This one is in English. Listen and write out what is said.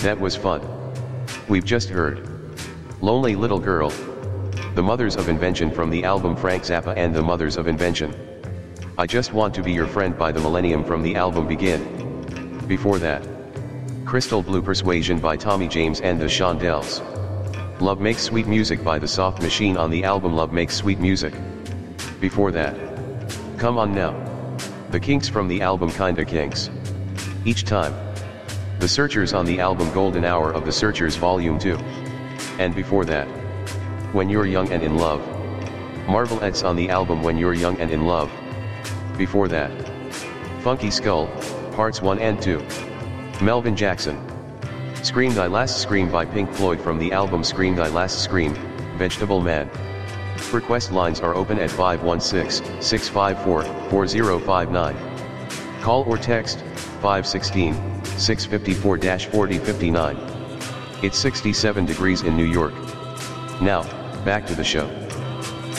That was fun. We've just heard Lonely Little Girl, The Mothers of Invention from the album Frank Zappa and The Mothers of Invention. I Just Want to Be Your Friend by The Millennium from the album Begin. Before that, Crystal Blue Persuasion by Tommy James and the Shondells. Love Makes Sweet Music by The Soft Machine on the album Love Makes Sweet Music. Before that, Come On Now, The Kinks from the album Kinda Kinks. Each Time, The Searchers on the album Golden Hour of The Searchers Volume 2. And before that, When You're Young and in Love, Marvelettes on the album When You're Young and in Love. Before that, Funky Skull, Parts 1 and 2. Melvin Jackson. Scream Thy Last Scream by Pink Floyd from the album Scream Thy Last Scream, Vegetable Man. Request lines are open at 516-654-4059. Call or text, 516-654-4059. It's 67 degrees in New York. Now, back to the show.